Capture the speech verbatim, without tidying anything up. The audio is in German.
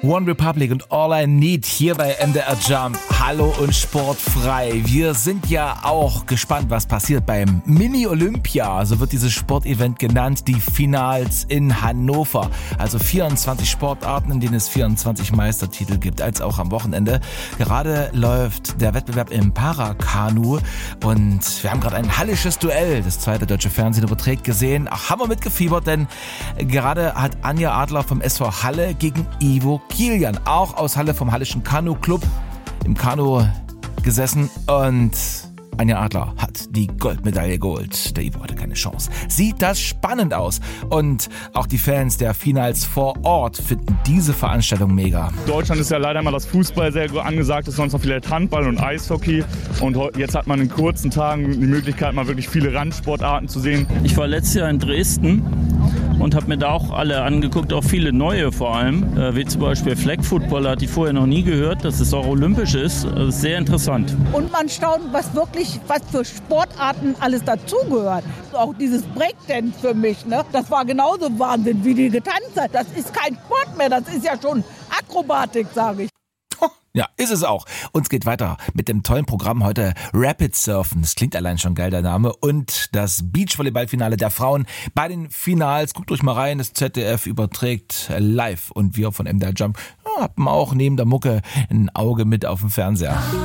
One Republic und All I Need hier bei M D R Jump. Hallo und sportfrei. Wir sind ja auch gespannt, was passiert beim Mini-Olympia. So wird dieses Sportevent genannt. Die Finals in Hannover. Also vierundzwanzig Sportarten, in denen es vierundzwanzig Meistertitel gibt, als auch am Wochenende. Gerade läuft der Wettbewerb im Parakanu und wir haben gerade ein hallisches Duell. Das zweite deutsche Fernsehen überträgt gesehen. Ach, haben wir mitgefiebert, denn gerade hat Anja Adler vom S V Halle gegen Ivo Kilian, auch aus Halle vom Hallischen Kanu-Club, im Kanu gesessen und Anja Adler hat die Goldmedaille geholt. Der Ivo hatte keine Chance. Sieht das spannend aus. Und auch die Fans der Finals vor Ort finden diese Veranstaltung mega. Deutschland ist ja leider immer das Fußball sehr angesagt, ist sonst noch vielleicht Handball und Eishockey. Und jetzt hat man in kurzen Tagen die Möglichkeit, mal wirklich viele Randsportarten zu sehen. Ich war letztes Jahr in Dresden und habe mir da auch alle angeguckt, auch viele neue vor allem, äh, wie zum Beispiel Flag Football, hatte ich vorher noch nie gehört, dass es auch olympisch ist. Das ist sehr interessant. Und man staunt, was wirklich, was für Sportarten alles dazugehört. Auch dieses Breakdance für mich, ne? Das war genauso Wahnsinn, wie die getanzt hat. Das ist kein Sport mehr, das ist ja schon Akrobatik, sage ich. Ja, ist es auch. Uns geht weiter mit dem tollen Programm heute Rapid Surfen. Das klingt allein schon geil, der Name. Und das Beachvolleyball-Finale der Frauen bei den Finals. Guckt euch mal rein, das Z D F überträgt live. Und wir von M D R Jump ja, haben auch neben der Mucke ein Auge mit auf dem Fernseher.